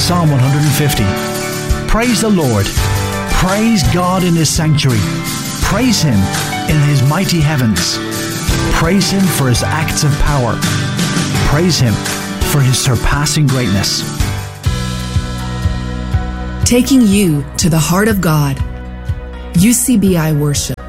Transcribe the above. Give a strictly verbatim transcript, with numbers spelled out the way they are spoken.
Psalm one hundred fifty. Praise the Lord. Praise God in His sanctuary. Praise Him in His mighty heavens. Praise Him for His acts of power. Praise Him for His surpassing greatness. Taking you to the heart of God. U C B I Worship.